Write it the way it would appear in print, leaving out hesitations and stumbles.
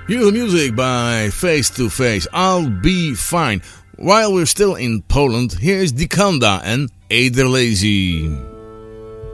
New music by Face to Face, I'll Be Fine. While we're still in Poland, here's Dikonda and Ederlazy.